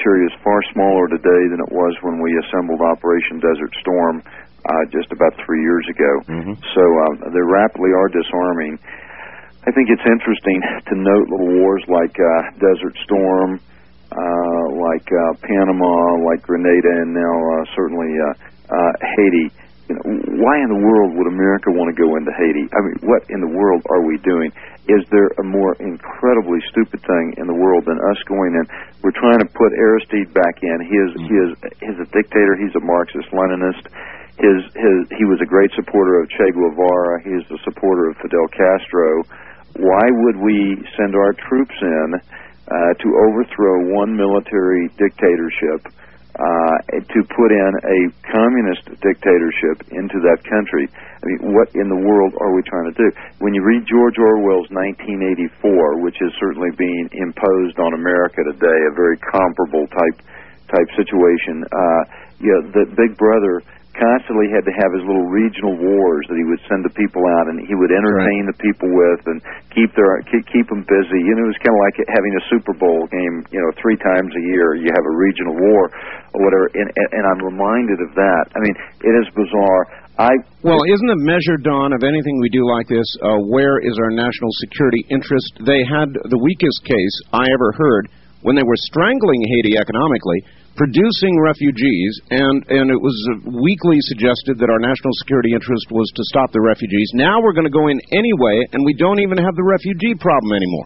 military is far smaller today than it was when we assembled Operation Desert Storm just about 3 years ago. So they rapidly are disarming. I think it's interesting to note little wars like Desert Storm, like Panama, like Grenada, and now certainly Haiti. You know, why in the world would America want to go into Haiti? I mean, what in the world are we doing? Is there a more incredibly stupid thing in the world than us going in? We're trying to put Aristide back in. He's a dictator. He's a Marxist-Leninist. He was a great supporter of Che Guevara. He is a supporter of Fidel Castro. Why would we send our troops in to overthrow one military dictatorship, to put in a communist dictatorship into that country? I mean, what in the world are we trying to do? When you read George Orwell's 1984, which is certainly being imposed on America today, a very comparable type situation, the Big Brother constantly had to have his little regional wars that he would send the people out, and he would entertain the people with and keep them busy. You know, it was kind of like having a Super Bowl game, 3 times a year. You have a regional war or whatever, and I'm reminded of that. I mean, it is bizarre. Well, isn't a measure, Don, of anything we do like this, where is our national security interest? They had the weakest case I ever heard when they were strangling Haiti economically, producing refugees, and it was weakly suggested that our national security interest was to stop the refugees. Now we're going to go in anyway, and we don't even have the refugee problem anymore.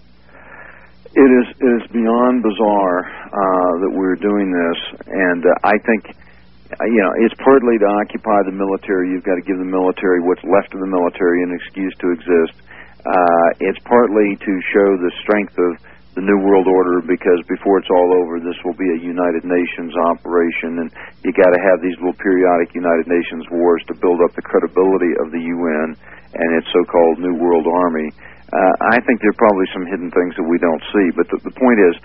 It is beyond bizarre that we're doing this, and I think, it's partly to occupy the military. You've got to give the military, what's left of the military, an excuse to exist. It's partly to show the strength of the New World Order, because before it's all over, this will be a United Nations operation, and you got to have these little periodic United Nations wars to build up the credibility of the UN and its so-called New World Army. I think there are probably some hidden things that we don't see, but the point is,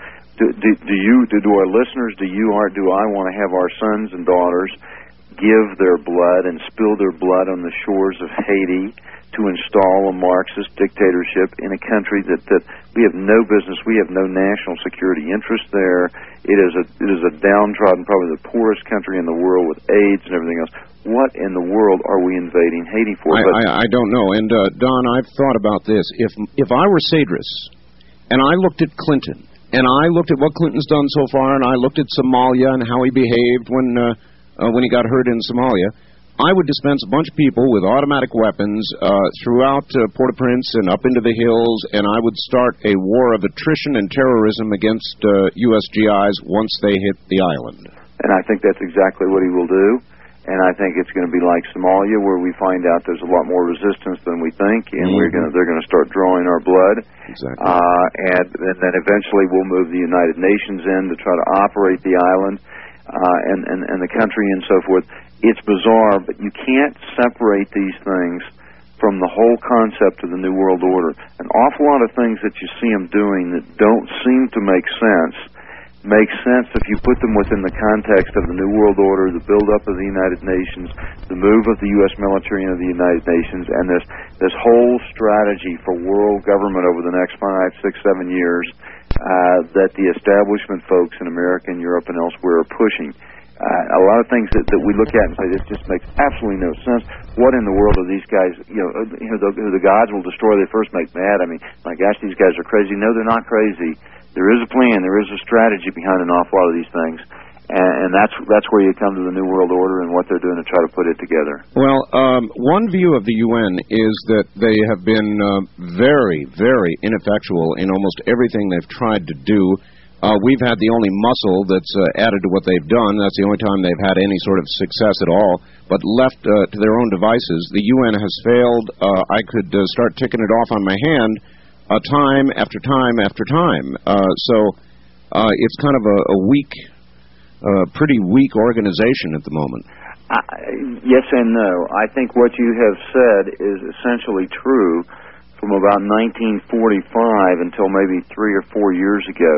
do our listeners, do I want to have our sons and daughters give their blood and spill their blood on the shores of Haiti to install a Marxist dictatorship in a country that we have no business, we have no national security interest there. It is a downtrodden, probably the poorest country in the world with AIDS and everything else. What in the world are we invading Haiti for? I don't know. And Don, I've thought about this. If I were Cedras and I looked at Clinton and I looked at what Clinton's done so far, and I looked at Somalia and how he behaved when he got hurt in Somalia, I would dispense a bunch of people with automatic weapons throughout Port-au-Prince and up into the hills, and I would start a war of attrition and terrorism against U.S. GIs once they hit the island. And I think that's exactly what he will do. And I think it's going to be like Somalia, where we find out there's a lot more resistance than we think, and they're going to start drawing our blood. Exactly. And then eventually we'll move the United Nations in to try to operate the island and the country and so forth. It's bizarre, but you can't separate these things from the whole concept of the New World Order. An awful lot of things that you see them doing that don't seem to make sense if you put them within the context of the New World Order, the build-up of the United Nations, the move of the U.S. military into the United Nations, and this whole strategy for world government over the next 5, 6, 7 years that the establishment folks in America and Europe and elsewhere are pushing. A lot of things that we look at and say, this just makes absolutely no sense. What in the world are these guys, the gods will destroy, they first make mad. I mean, my gosh, these guys are crazy. No, they're not crazy. There is a plan, there is a strategy behind an awful lot of these things. And that's where you come to the New World Order and what they're doing to try to put it together. Well, one view of the UN is that they have been very, very ineffectual in almost everything they've tried to do. We've had the only muscle that's added to what they've done. That's the only time they've had any sort of success at all. But left to their own devices, the UN has failed. I could start ticking it off on my hand time after time after time. So it's kind of a weak, pretty weak organization at the moment. Yes and no. I think what you have said is essentially true from about 1945 until maybe 3 or 4 years ago.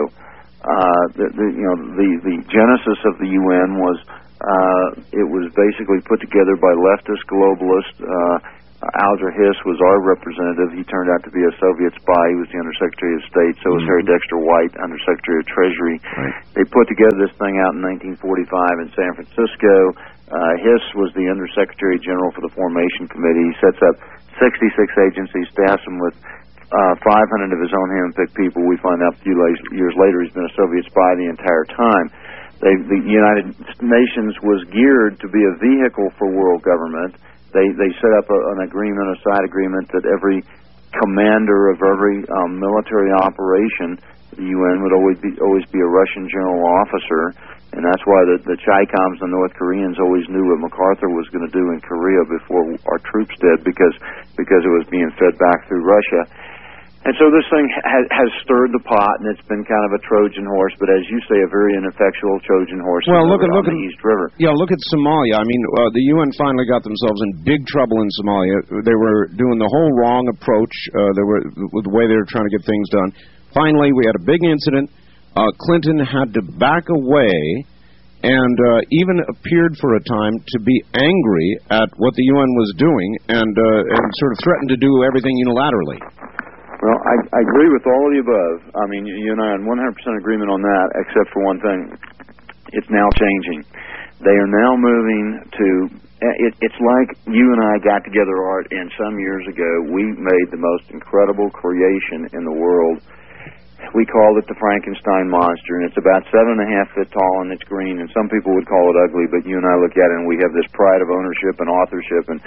The genesis of the UN was it was basically put together by leftist globalists Alger Hiss was our representative. He turned out to be a Soviet spy. He was the Undersecretary of State. So was Harry Dexter White, Undersecretary of Treasury. Right. They put together this thing out in 1945 in San Francisco. Hiss was the Undersecretary General for the Formation Committee. He sets up 66 agencies, staffs them with 500 of his own hand-picked people. We find out a few years later he's been a Soviet spy the entire time. The United Nations was geared to be a vehicle for world government. They set up an agreement, a side agreement, that every commander of every military operation, the UN would always be a Russian general officer, and that's why the Chi-Coms, the North Koreans, always knew what MacArthur was going to do in Korea before our troops did, because it was being fed back through Russia. And so this thing has stirred the pot, and it's been kind of a Trojan horse, but as you say, a very ineffectual Trojan horse on the East River. Yeah, look at Somalia. I mean, the UN finally got themselves in big trouble in Somalia. They were doing the whole wrong approach. With the way they were trying to get things done. Finally, we had a big incident. Clinton had to back away and even appeared for a time to be angry at what the UN was doing and sort of threatened to do everything unilaterally. Well, I agree with all of the above. I mean, you and I are in 100% agreement on that, except for one thing. It's now changing. They are now moving to... It's like you and I got together, Art, and some years ago we made the most incredible creation in the world. We called it the Frankenstein monster, and it's about 7.5 feet tall, and it's green, and some people would call it ugly, but you and I look at it, and we have this pride of ownership and authorship and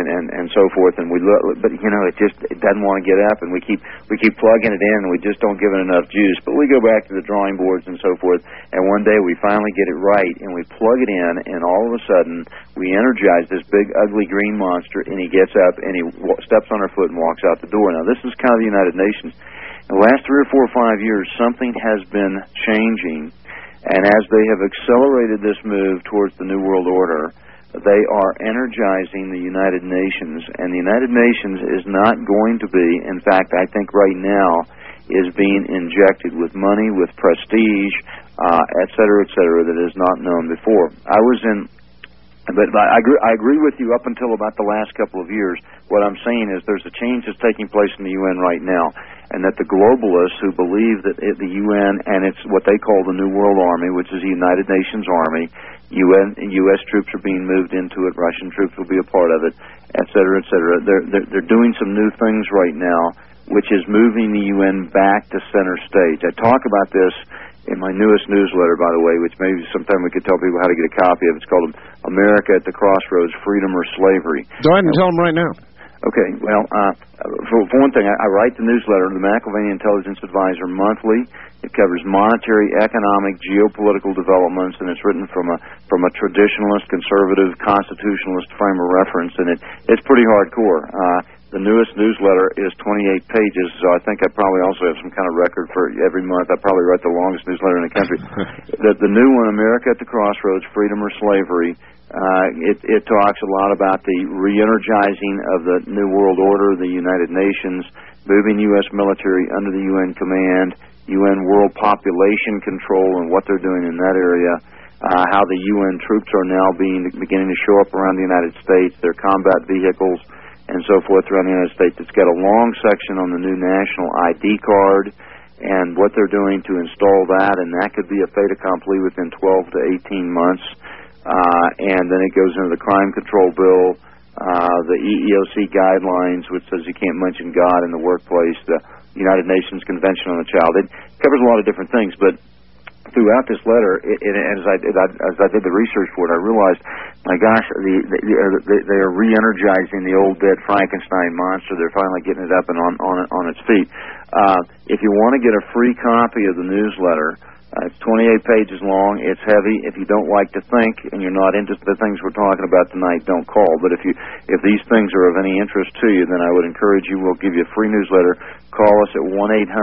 so forth, and we look, but you know, it doesn't want to get up, and we keep plugging it in, and we just don't give it enough juice. But we go back to the drawing boards and so forth, and one day we finally get it right, and we plug it in, and all of a sudden we energize this big ugly green monster, and he gets up and he steps on our foot and walks out the door. Now this is kind of the United Nations. In the last 3 or 4 or 5 years, something has been changing, and as they have accelerated this move towards the New World Order, they are energizing the United Nations, and the United Nations is not going to be, in fact, I think right now, is being injected with money, with prestige, et cetera, that is not known before. But I agree with you up until about the last couple of years. What I'm saying is there's a change that's taking place in the UN right now, and that the globalists who believe that the UN and it's what they call the New World Army, which is the United Nations Army, U.S. troops are being moved into it, Russian troops will be a part of it, et cetera, et cetera. They're doing some new things right now, which is moving the UN back to center stage. I talk about this in my newest newsletter, by the way, which maybe sometime we could tell people how to get a copy of. It's called America at the Crossroads, Freedom or Slavery. Go ahead and tell them right now. Okay, well, for one thing, I write the newsletter, the McIlvaney Intelligence Advisor Monthly. It covers monetary, economic, geopolitical developments, and it's written from a traditionalist, conservative, constitutionalist frame of reference, and it's pretty hardcore. The newest newsletter is 28 pages, so I think I probably also have some kind of record for every month. I probably write the longest newsletter in the country. The new one, America at the Crossroads, Freedom or Slavery, it talks a lot about the re-energizing of the New World Order, the United Nations, moving U.S. military under the UN command, UN World Population Control and what they're doing in that area, how the UN troops are now beginning to show up around the United States, their combat vehicles, and so forth around the United States. It's got a long section on the new national ID card and what they're doing to install that, and that could be a fait accompli within 12 to 18 months. And then it goes into the crime control bill, the EEOC guidelines, which says you can't mention God in the workplace, the United Nations Convention on the Child. It covers a lot of different things, but throughout this letter, as I did the research for it, I realized, my gosh, they are re-energizing the old dead Frankenstein monster. They're finally getting it up and on its feet. If you want to get a free copy of the newsletter, it's 28 pages long. It's heavy. If you don't like to think and you're not into the things we're talking about tonight, don't call. But if these things are of any interest to you, then I would encourage you. We'll give you a free newsletter. Call us at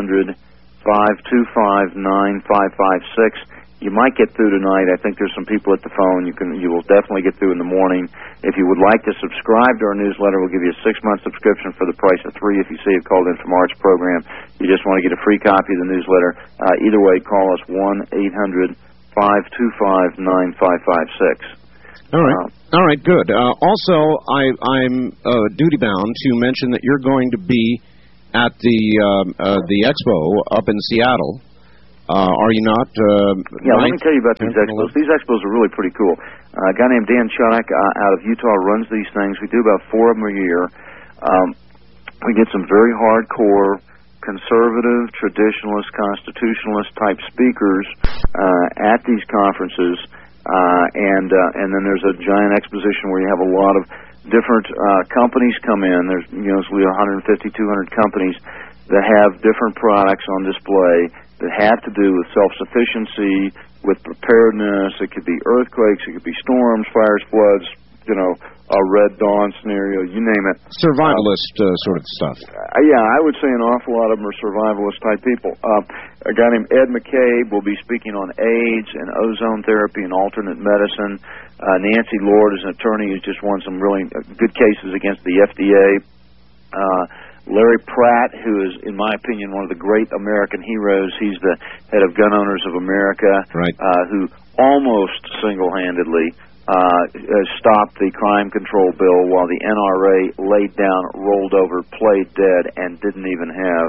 1-800-525-9556. You might get through tonight. I think there's some people at the phone. You will definitely get through in the morning. If you would like to subscribe to our newsletter, we'll give you a 6-month subscription for the price of 3 if you say you've called in from Art's program. You just want to get a free copy of the newsletter. Either way, call us 1-800-525-9556. All right, good. Also, I'm duty-bound to mention that you're going to be at the expo up in Seattle. Are you not? Let me tell you about these expos. These expos are really pretty cool. A guy named Dan Chuddock out of Utah runs these things. We do about 4 of them a year. We get some very hardcore, conservative, traditionalist, constitutionalist type speakers at these conferences, and then there's a giant exposition where you have a lot of different companies come in. There's 150, 200 companies that have different products on display that have to do with self-sufficiency, with preparedness. It could be earthquakes, it could be storms, fires, floods, a Red Dawn scenario, you name it. Survivalist sort of stuff. Yeah, I would say an awful lot of them are survivalist-type people. A guy named Ed McCabe will be speaking on AIDS and ozone therapy and alternate medicine. Nancy Lord is an attorney who's just won some really good cases against the FDA. Larry Pratt, who is, in my opinion, one of the great American heroes. He's the head of Gun Owners of America, right. Who almost single-handedly stopped the crime control bill while the NRA laid down, rolled over, played dead, and didn't even have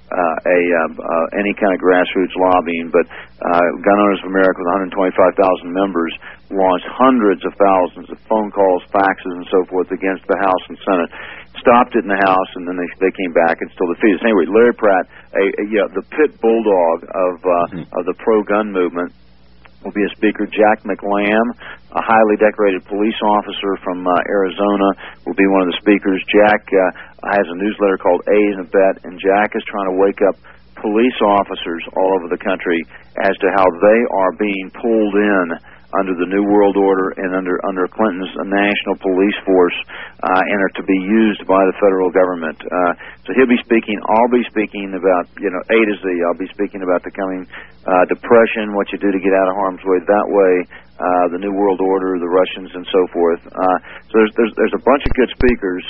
any kind of grassroots lobbying. But Gun Owners of America, with 125,000 members, launched hundreds of thousands of phone calls, faxes, and so forth against the House and Senate. Stopped it in the House, and then they came back and still defeated us. Anyway, Larry Pratt, the pit bulldog of the pro-gun movement, will be a speaker. Jack McLam, a highly decorated police officer from Arizona, will be one of the speakers. Jack has a newsletter called A in a Bet, and Jack is trying to wake up police officers all over the country as to how they are being pulled in under the New World Order and under Clinton's national police force, and are to be used by the federal government. So he'll be speaking. I'll be speaking about A to Z. I'll be speaking about the coming depression, what you do to get out of harm's way that way, the New World Order, the Russians, and so forth. So there's a bunch of good speakers.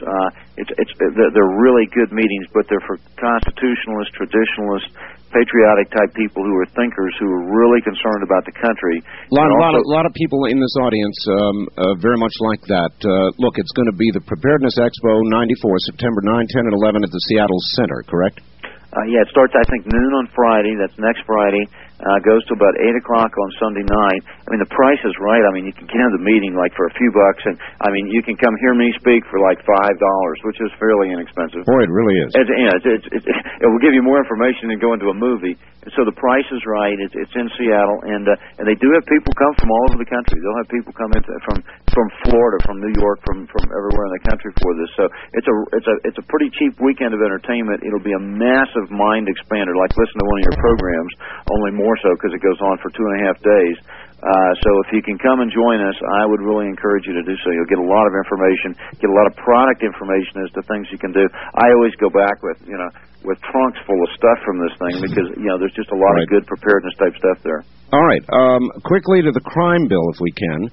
They're really good meetings, but they're for constitutionalists, traditionalists, patriotic type people who are thinkers, who are really concerned about the country. A lot of people in this audience very much like that. Look, it's going to be the Preparedness Expo 94, September 9, 10, and 11 at the Seattle Center, correct? Yeah, it starts, I think, noon on Friday. That's next Friday. Goes to about 8 o'clock on Sunday night. I mean, the price is right. I mean, you can get into the meeting like for a few bucks, and I mean, you can come hear me speak for like $5, which is fairly inexpensive. Boy, it really is. It will give you more information than go into a movie. And so the price is right. It's in Seattle, and they do have people come from all over the country. They'll have people come in from Florida, from New York, from everywhere in the country for this. So it's a pretty cheap weekend of entertainment. It'll be a massive mind expander, like listen to one of your programs, only more so because it goes on for 2.5 days. So if you can come and join us, I would really encourage you to do so. You'll get a lot of information, get a lot of product information as to things you can do. I always go back with trunks full of stuff from this thing because there's just a lot of good preparedness type stuff there. All right, quickly to the crime bill, if we can.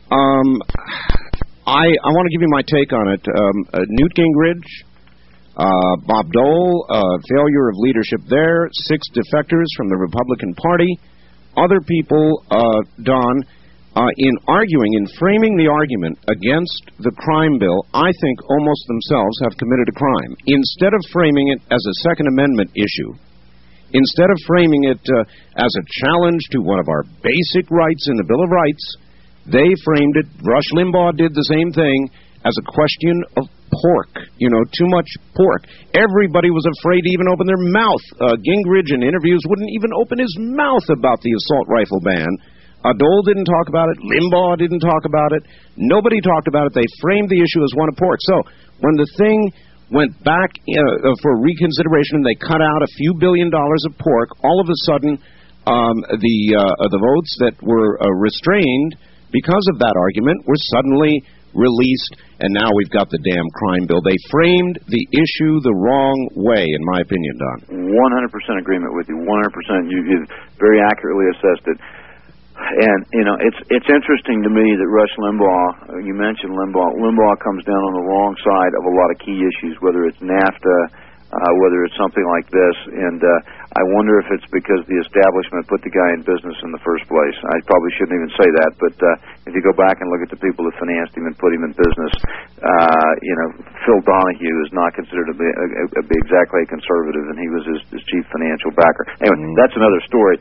I want to give you my take on it. Newt Gingrich, Bob Dole, failure of leadership there, 6 defectors from the Republican Party. Other people, Don, in framing the argument against the crime bill, I think almost themselves have committed a crime. Instead of framing it as a Second Amendment issue, instead of framing it as a challenge to one of our basic rights in the Bill of Rights, they framed it, Rush Limbaugh did the same thing, as a question of pork, too much pork. Everybody was afraid to even open their mouth. Gingrich in interviews wouldn't even open his mouth about the assault rifle ban. Dole didn't talk about it. Limbaugh didn't talk about it. Nobody talked about it. They framed the issue as one of pork. So when the thing went back for reconsideration and they cut out a few $1 billion of pork, all of a sudden the votes that were restrained because of that argument were suddenly released, and now we've got the damn crime bill. They framed the issue the wrong way, in my opinion, Don. 100% agreement with you. 100%. You've very accurately assessed it. And it's interesting to me that Rush Limbaugh, you mentioned Limbaugh comes down on the wrong side of a lot of key issues, whether it's NAFTA, whether it's something like this. And I wonder if it's because the establishment put the guy in business in the first place. I probably shouldn't even say that, but if you go back and look at the people that financed him and put him in business, Phil Donahue is not considered to be exactly a conservative, and he was his chief financial backer. Anyway, that's another story.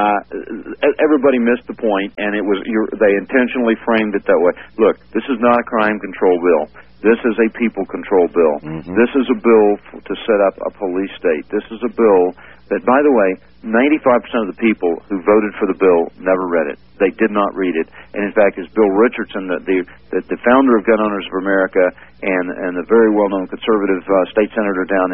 Everybody missed the point, and they intentionally framed it that way. Look, this is not a crime control bill. This is a people control bill. This is a bill to set up a police state. This is a bill that, by the way, 95% of the people who voted for the bill never read it. They did not read it. And in fact, as Bill Richardson, the founder of Gun Owners of America and the very well-known conservative state senator down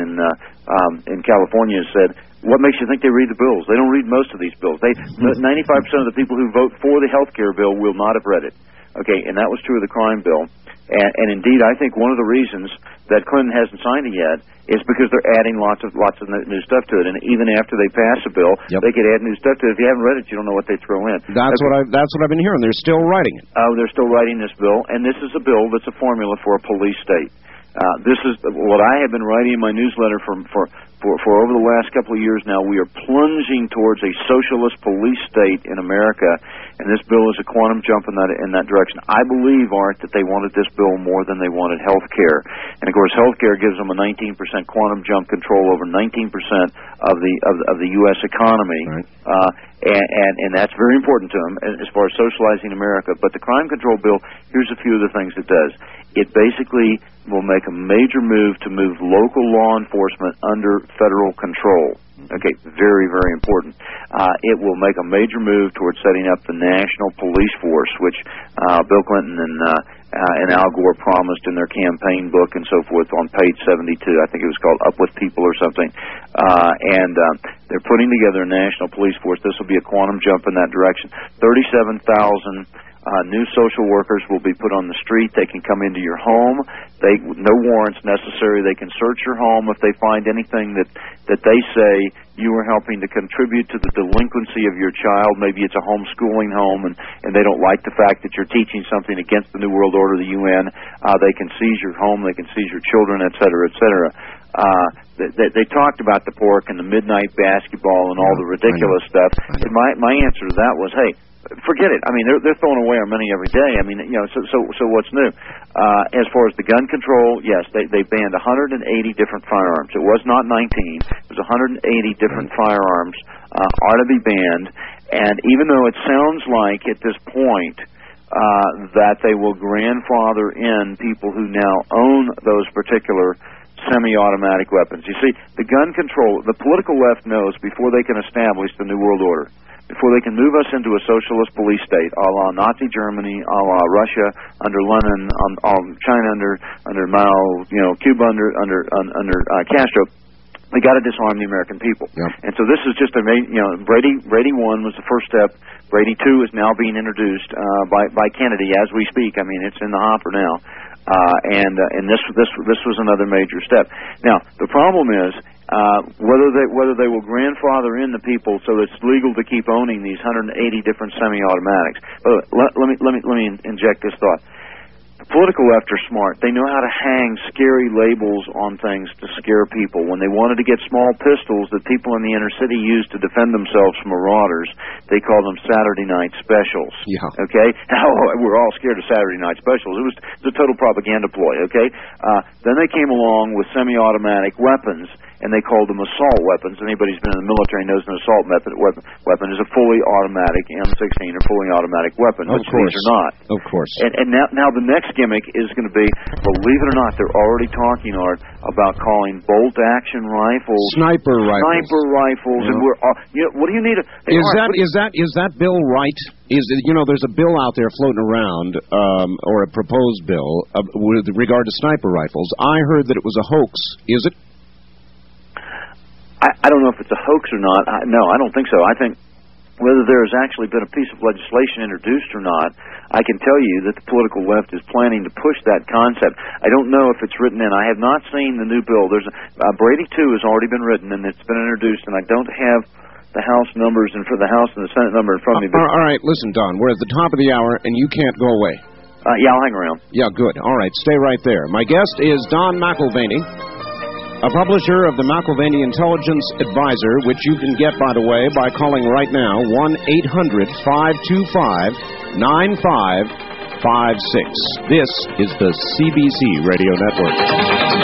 in California said, what makes you think they read the bills? They don't read most of these bills. 95% of the people who vote for the health care bill will not have read it. Okay, and that was true of the crime bill. And indeed, I think one of the reasons that Clinton hasn't signed it yet is because they're adding lots of new stuff to it. And even after they pass a bill, they could add new stuff to it. If you haven't read it, you don't know what they throw in. That's what I've been hearing. They're still writing it. They're still writing this bill, and this is a bill that's a formula for a police state. This is what I have been writing in my newsletter for over the last couple of years now. We are plunging towards a socialist police state in America, and this bill is a quantum jump in that direction. I believe, Art, that they wanted this bill more than they wanted health care. And, of course, health care gives them a 19% quantum jump control over 19% of the U.S. economy. Right. And that's very important to them as far as socializing America. But the crime control bill, here's a few of the things it does. It basically will make a major move to move local law enforcement under federal control. Okay, very, very important. It will make a major move towards setting up the national police force, which Bill Clinton and Al Gore promised in their campaign book and so forth on page 72. I think it was called Up With People or something. And they're putting together a national police force. This will be a quantum jump in that direction. 37,000 new social workers will be put on the street. They can come into your home. No warrants necessary. They can search your home if they find anything that they say you are helping to contribute to the delinquency of your child. Maybe it's a homeschooling home, and they don't like the fact that you're teaching something against the New World Order, the UN. They can seize your home. They can seize your children, et cetera, et cetera. They talked about the pork and the midnight basketball and all the ridiculous stuff. And my answer to that was, hey, forget it. I mean, they're throwing away our money every day. I mean, so what's new? As far as the gun control, yes, they banned 180 different firearms. It was not 19. It was 180 different firearms are to be banned. And even though it sounds like at this point that they will grandfather in people who now own those particular semi-automatic weapons. You see, the gun control, the political left knows before they can establish the New World Order, before they can move us into a socialist police state, a la Nazi Germany, a la Russia under Lenin, China under Mao, Cuba under Castro, they got to disarm the American people. Yep. And so this is just Brady 1 was the first step. Brady 2 is now being introduced by Kennedy as we speak. I mean, it's in the hopper now. And this was another major step. Now the problem is whether they will grandfather in the people so that it's legal to keep owning these 180 different semi-automatics. But let me inject this thought. The political left are smart. They know how to hang scary labels on things to scare people. When they wanted to get small pistols that people in the inner city used to defend themselves from marauders, they called them Saturday night specials. Yeah. Okay? We're all scared of Saturday night specials. It was a total propaganda ploy, okay? Then they came along with semi-automatic weapons, and they called them assault weapons. Anybody who's been in the military knows an assault weapon is a fully automatic M16 or fully automatic weapon, which these are not. Of course. And now the next gimmick is going to be, believe it or not, they're already talking, Art, about calling bolt-action rifles sniper rifles. Yeah. And we're what do you need? Is that bill right? There's a bill out there floating around, or a proposed bill with regard to sniper rifles. I heard that it was a hoax. Is it? I don't know if it's a hoax or not. No, I don't think so. I think whether there has actually been a piece of legislation introduced or not, I can tell you that the political left is planning to push that concept. I don't know if it's written in. I have not seen the new bill. There's Brady 2 has already been written, and it's been introduced, and I don't have the House numbers and for the House and the Senate number in front of me. All right, listen, Don, we're at the top of the hour, and you can't go away. Yeah, I'll hang around. Yeah, good. All right, stay right there. My guest is Don McIlvaney. a publisher of the McIlvaney Intelligence Advisor, which you can get, by the way, by calling right now, 1-800-525-9556. This is the CBC Radio Network.